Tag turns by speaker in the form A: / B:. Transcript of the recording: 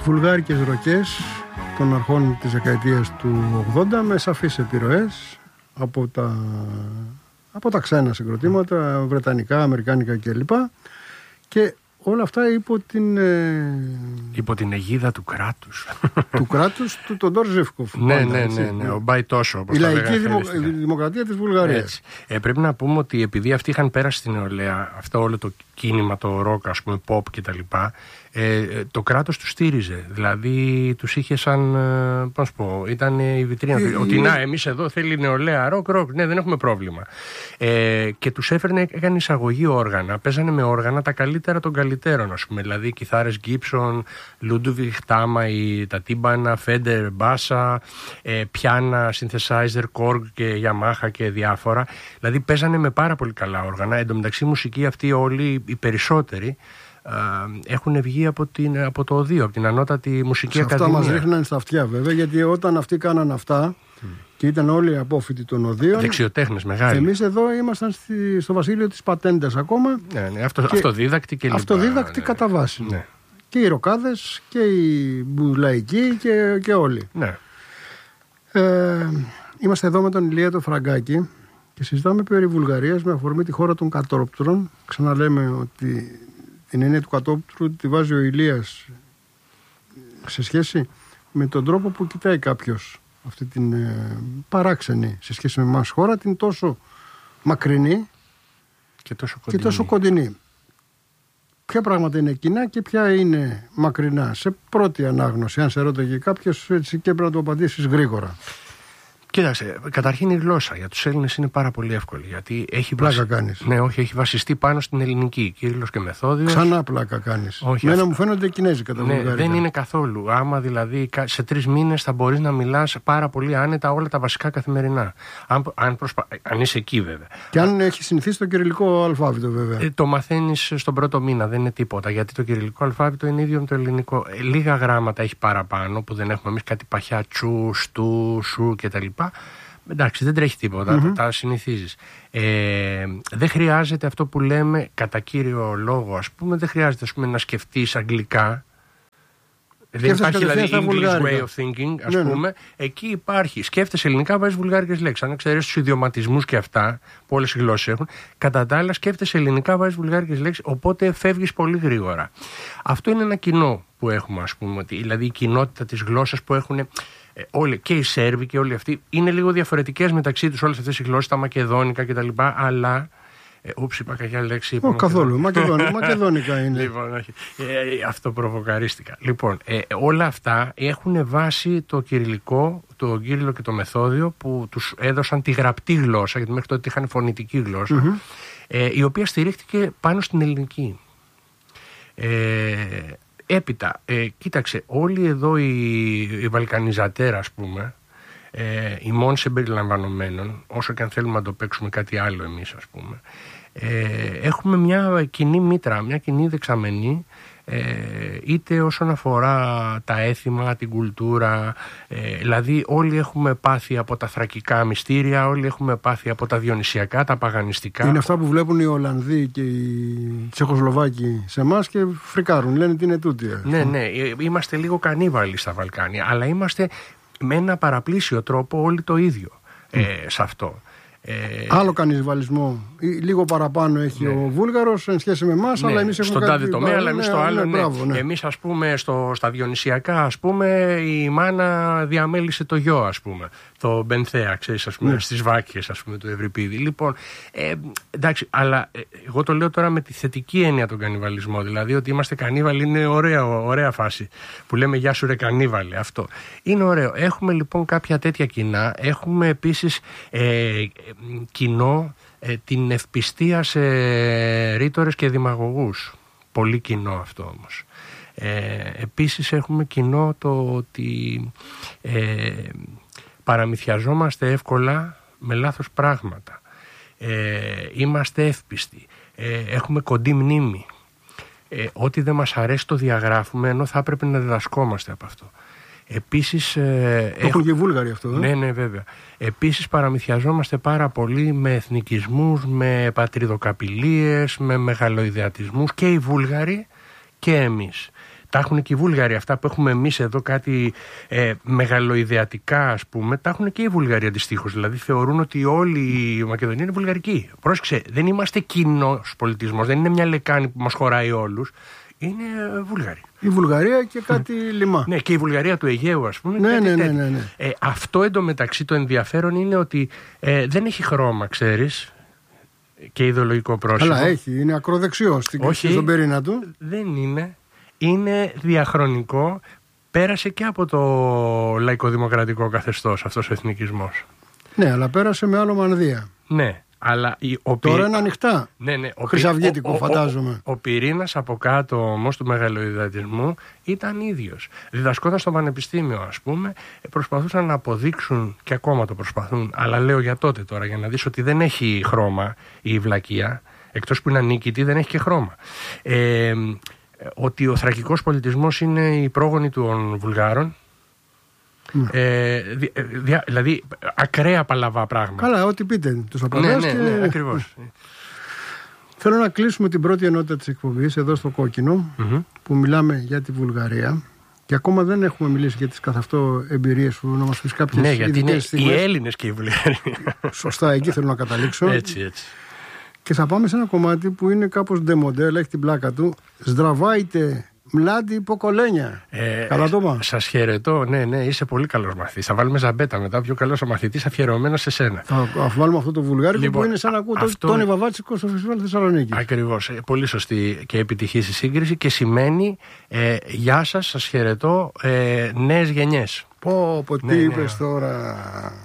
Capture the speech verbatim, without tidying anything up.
A: βουλγάρικες ροκές των αρχών της δεκαετίας του ογδόντα με σαφείς επιρροές από τα, από τα ξένα συγκροτήματα, βρετανικά, αμερικάνικα κλπ. Και όλα αυτά υπό την... Ε...
B: υπό την αιγίδα του κράτους.
A: Του κράτους του Τοντόρ Ζίβκοφ.
B: Ναι, ναι, ναι, ναι, ο Μπαϊτόσο, όπως
A: η
B: τα
A: λαϊκή
B: λέγανε,
A: δημο... δημοκρατία της Βουλγαρίας.
B: Ε, πρέπει να πούμε ότι επειδή αυτοί είχαν πέρασει στην νεολαία, αυτό όλο το κίνημα, το ροκ, ας πούμε, pop κτλ., ε, το κράτος τους στήριζε. Δηλαδή τους είχε σαν, ε, πώς πω, ήταν η βιτρίνα του. Ότι να, εμείς εδώ θέλει νεολαία, ροκ, ροκ, ναι, δεν έχουμε πρόβλημα. Ε, και τους έφερνε, έκανε εισαγωγή όργανα. Παίζανε με όργανα τα καλύτερα των καλύτερων, ας πούμε. Δηλαδή κιθάρες Gibson, Ludwig Tama, τα τύμπανα, Fender, Bassa, ε, πιάνα, synthesizer, Korg και Yamaha και διάφορα. Δηλαδή παίζανε με πάρα πολύ καλά όργανα. Εν τω μεταξύ, η μουσική αυτή όλοι, οι περισσότεροι, έχουν βγει από, την, από το ΟΔΙΟ, από την Ανώτατη Μουσική
A: σε
B: Ακαδημία.
A: Αυτά μας ρίχναν στα αυτιά βέβαια, γιατί όταν αυτοί κάναν αυτά mm. και ήταν όλοι απόφοιτοι των ΟΔΙΟ.
B: Δεξιοτέχνες μεγάλοι.
A: Εμείς εδώ ήμασταν στη, στο βασίλειο της πατέντας ακόμα.
B: Ναι, ναι, αυτο, και αυτοδίδακτοι και λοιπά.
A: Αυτοδίδακτοι ναι, κατά βάση. Ναι. Και οι ροκάδες και οι μπουλαϊκοί και, και όλοι.
B: Ναι.
A: Ε, είμαστε εδώ με τον Ηλία το Φραγκάκη και συζητάμε περί Βουλγαρίας με αφορμή τη χώρα των κατόπτρων. Ξαναλέμε ότι την έννοια του κατόπτρου τη βάζει ο Ηλίας σε σχέση με τον τρόπο που κοιτάει κάποιος αυτή την ε, παράξενη σε σχέση με εμάς χώρα, την τόσο μακρινή
B: και τόσο κοντινή.
A: Και τόσο κοντινή. Ποια πράγματα είναι κοινά και ποια είναι μακρινά. Σε πρώτη ανάγνωση, αν σε ρώταγε κάποιος, έτσι και πρέπει να το απαντήσεις γρήγορα.
B: Κοίταξε, καταρχήν η γλώσσα για τους Έλληνες είναι πάρα πολύ εύκολη. Γιατί έχει
A: πλάκα
B: βασι...
A: κάνεις.
B: Ναι, όχι, έχει βασιστεί πάνω στην ελληνική. Κύριλλος και Μεθόδιος.
A: Ξανά πλάκα κάνεις.
B: Όχι,
A: Μένα
B: αυτό...
A: μου φαίνονται κινέζικα τα
B: ναι,
A: βουλγάρικα.
B: Δεν είναι καθόλου. Άμα δηλαδή σε τρεις μήνες θα μπορείς να μιλάς πάρα πολύ άνετα όλα τα βασικά καθημερινά. Αν, αν, προσπα... αν είσαι εκεί βέβαια.
A: Και αν έχει συνηθίσει το κυριλικό αλφάβητο βέβαια.
B: Ε, το μαθαίνεις στον πρώτο μήνα, δεν είναι τίποτα. Γιατί το κυριλικό αλφάβητο είναι ίδιο με το ελληνικό. Ε, λίγα γράμματα έχει παραπάνω που δεν έχουμε εμείς, κάτι παχιά τσου, στου, σου κτλ. Εντάξει, δεν τρέχει τίποτα, mm-hmm. τα, τα συνηθίζεις. Ε, δεν χρειάζεται αυτό που λέμε κατά κύριο λόγο, ας πούμε, δεν χρειάζεται ας πούμε, να σκεφτείς αγγλικά. Δεν υπάρχει δηλαδή English way of thinking, ας ναι, πούμε. Ναι. Εκεί υπάρχει. Σκέφτεσαι ελληνικά, βάζεις βουλγάρικες λέξεις. Αν ξέρεις τους ιδιωματισμούς και αυτά, που όλες οι γλώσσες έχουν, κατά τα άλλα σκέφτεσαι ελληνικά, βάζεις βουλγάρικες λέξεις, οπότε φεύγεις πολύ γρήγορα. Αυτό είναι ένα κοινό που έχουμε, ας πούμε, δηλαδή η κοινότητα της γλώσσας που έχουν. Ε, όλοι, και οι Σέρβοι και όλοι αυτοί είναι λίγο διαφορετικές μεταξύ τους όλες αυτές οι γλώσσες, τα μακεδόνικα κτλ. Αλλά. Ε, ούψ, είπα κακιά λέξη.
A: Όχι, καθόλου. Μακεδόνικα, μακεδόνικα είναι.
B: Λοιπόν, όχι. Ε, αυτό προβοκαρίστηκα. Λοιπόν, ε, όλα αυτά έχουν βάση το κυριλικό, το Κύριλλο και το Μεθόδιο που τους έδωσαν τη γραπτή γλώσσα, γιατί μέχρι τότε είχαν φωνητική γλώσσα, mm-hmm. ε, η οποία στηρίχτηκε πάνω στην ελληνική. Ε, Έπειτα, ε, κοίταξε, όλοι εδώ οι, οι Βαλκανιζατέρα, ας πούμε, ε, οι μόνοι συμπεριλαμβανομένων, όσο και αν θέλουμε να το παίξουμε κάτι άλλο εμείς, ας πούμε, ε, έχουμε μια κοινή μήτρα, μια κοινή δεξαμενή, ε, είτε όσον αφορά τα έθιμα, την κουλτούρα, ε, δηλαδή όλοι έχουμε πάθει από τα θρακικά μυστήρια, όλοι έχουμε πάθει από τα διονυσιακά, τα παγανιστικά.
A: Είναι αυτά που βλέπουν οι Ολλανδοί και οι Τσεχοσλοβάκοι σε εμάς και φρικάρουν, λένε τι είναι τούτη.
B: Ναι, ναι, είμαστε λίγο κανίβαλοι στα Βαλκάνια, αλλά είμαστε με ένα παραπλήσιο τρόπο όλοι το ίδιο mm. ε, σε αυτό. Ε,
A: Άλλο κανιβαλισμό. Λίγο παραπάνω έχει ναι. ο Βούλγαρος εν σχέση με εμάς, ναι. αλλά εμείς έχουμε.
B: Στον τάδε τομέα, αλλά εμείς
A: ναι,
B: στο άλλο.
A: Ναι,
B: ναι.
A: μπράβο, ναι.
B: Εμείς, ας πούμε, στο, στα διονυσιακά, ας πούμε, η μάνα διαμέλισε το γιο, ας πούμε. Το Μπενθέα, ξέρεις, ας πούμε, ναι. στις Βάκιες, ας πούμε, του Ευρυπίδη. Λοιπόν, ε, εντάξει, αλλά ε, εγώ το λέω τώρα με τη θετική έννοια τον κανιβαλισμό. Δηλαδή ότι είμαστε κανίβαλοι είναι ωραία, ωραία φάση. Που λέμε γεια σου ρε κανίβαλε, αυτό. Είναι ωραίο. Έχουμε λοιπόν κάποια τέτοια κοινά. Έχουμε επίσης ε, κοινό ε, την ευπιστία σε ρήτορες και δημαγωγούς. Πολύ κοινό αυτό όμως. Ε, επίσης έχουμε κοινό το ότι ε, παραμυθιαζόμαστε εύκολα με λάθος πράγματα. Ε, είμαστε εύπιστοι. Ε, έχουμε κοντή μνήμη. Ε, ό,τι δεν μας αρέσει το διαγράφουμε, ενώ θα έπρεπε να διδασκόμαστε από αυτό. Επίσης, ε,
A: το έχουν και οι Βούλγαροι αυτό. Ε?
B: Ναι, ναι, βέβαια. Επίσης παραμυθιαζόμαστε πάρα πολύ με εθνικισμούς, με πατριδοκαπηλίες, με μεγαλοειδεατισμούς και οι Βούλγαροι και εμείς. τα έχουν και οι Βούλγαροι. Αυτά που έχουμε εμείς εδώ κάτι ε, μεγαλοειδεατικά, ας πούμε, τα έχουν και οι Βούλγαροι αντιστοίχως. Δηλαδή θεωρούν ότι όλη η Μακεδονία είναι βουλγαρική. Πρόσεξε, δεν είμαστε κοινός πολιτισμός, δεν είναι μια λεκάνη που μας χωράει όλους. Είναι Βούλγαροι.
A: Η Βουλγαρία και κάτι mm. λιμά.
B: Ναι, και η Βουλγαρία του Αιγαίου, ας πούμε.
A: Ναι, ναι, ναι, ναι, ναι.
B: Ε, αυτό εντωμεταξύ το ενδιαφέρον είναι ότι ε, δεν έχει χρώμα, ξέρεις, και ιδεολογικό πρόσωπο.
A: Αλλά έχει, είναι ακροδεξιό στον πυρήνα του.
B: Δεν είναι. Είναι διαχρονικό. Πέρασε και από το λαϊκοδημοκρατικό καθεστώς αυτός ο εθνικισμός.
A: Ναι, αλλά πέρασε με άλλο μανδύα.
B: Ναι. Αλλά ο
A: Τώρα πυρ... είναι ανοιχτά.
B: Ναι, ναι.
A: Χρυσαυγίτικο, φαντάζομαι.
B: Ο, ο, ο πυρήνας από κάτω όμως του μεγαλοειδατισμού ήταν ίδιος. Διδασκόταν στο πανεπιστήμιο, ας πούμε, προσπαθούσαν να αποδείξουν, και ακόμα το προσπαθούν, αλλά λέω για τότε τώρα, για να δεις ότι δεν έχει χρώμα η βλακεία, εκτός που είναι ανίκητη, δεν έχει και χρώμα. Ε, ότι ο θρακικός πολιτισμός είναι η πρόγονη των Βουλγάρων. Mm. Ε, δι, δι, δηλαδή ακραία παλαβά πράγματα.
A: Καλά, ό,τι πείτε τους απαντάς.
B: Ναι, ναι, ναι, και... ακριβώς.
A: Θέλω να κλείσουμε την πρώτη ενότητα της εκπομπής εδώ στο Κόκκινο, mm-hmm. που μιλάμε για τη Βουλγαρία και ακόμα δεν έχουμε μιλήσει για τις καθ' αυτό εμπειρίες σου, να μας πεις κάποιες
B: ναι, γιατί είναι
A: στιγμές.
B: Οι Έλληνες και οι Βουλγαροί.
A: Σωστά, εκεί θέλω να καταλήξω.
B: Έτσι, έτσι.
A: Και θα πάμε σε ένα κομμάτι που είναι κάπως ντεμοντέλ, έχει την πλάκα του. Σδραβάιτε μλάντι ποκολένια. Ε, Καλά το είπα.
B: Σας χαιρετώ, ναι, ναι, είσαι πολύ καλός μαθητής. Θα βάλουμε ζαμπέτα μετά, πιο καλός ο μαθητής, αφιερωμένος σε σένα.
A: Θα βάλουμε αυτό το βουλγάρικο λοιπόν, που είναι σαν να ακούω αυτό... τον Βαβάτσικο στο Φεστιβάλ Θεσσαλονίκη.
B: Ακριβώς. Πολύ σωστή και επιτυχής η σύγκριση και σημαίνει ε, γεια σας, σας χαιρετώ, ε, νέες γενιές.
A: Πω, πω, τι ναι, είπες ναι. τώρα.